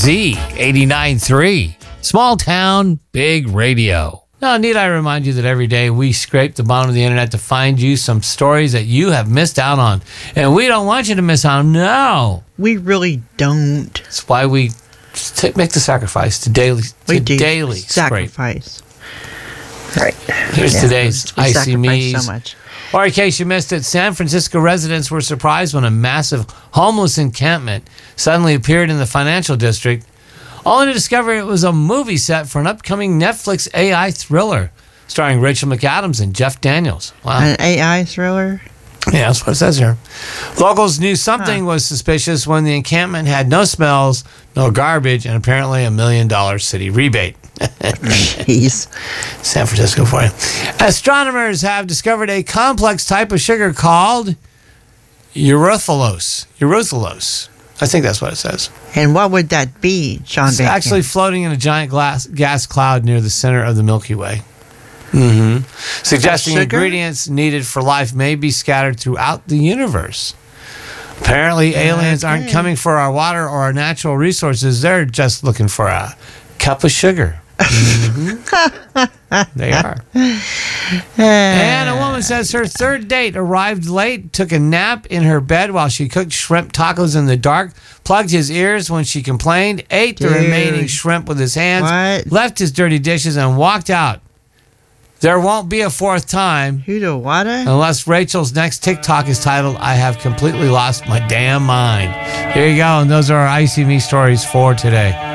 Z89.3. Small town, big radio. Now, need I remind you that every day we scrape the bottom of the internet to find you some stories that you have missed out on. And we don't want you to miss out. No. We really don't. That's why we make the sacrifice to daily sacrifice. Right. Here's today's Icy Me's. So much. Or in case you missed it, San Francisco residents were surprised when a massive homeless encampment suddenly appeared in the financial district, only to discover it was a movie set for an upcoming Netflix AI thriller starring Rachel McAdams and Jeff Daniels. Wow. An AI thriller? Yeah, that's what it says here. Locals knew something was suspicious when the encampment had no smells, no garbage, and apparently $1 million city rebate. Jeez. San Francisco for you. Astronomers have discovered a complex type of sugar called erythrulose. Erythrulose. I think that's what it says. And what would that be, John? It's actually floating in a giant gas cloud near the center of the Milky Way. Suggesting ingredients needed for life may be scattered throughout the universe. Apparently, aliens aren't coming for our water or our natural resources. They're just looking for a cup of sugar. They are. And a woman says her third date arrived late, took a nap in her bed while she cooked shrimp tacos in the dark, plugged his ears when she complained, ate the remaining shrimp with his hands, left his dirty dishes, and walked out. There won't be a fourth time unless Rachel's next TikTok is titled, I have completely lost my damn mind. Here you go. And those are our Icy Me stories for today.